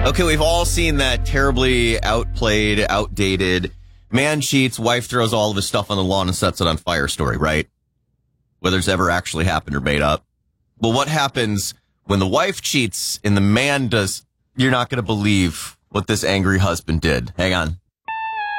Okay, we've all seen that terribly outplayed, outdated, man cheats, wife throws all of his stuff on the lawn and sets it on fire story, right? Whether it's ever actually happened or made up. Well, what happens when the wife cheats and the man does? You're not going to believe what this angry husband did. Hang on.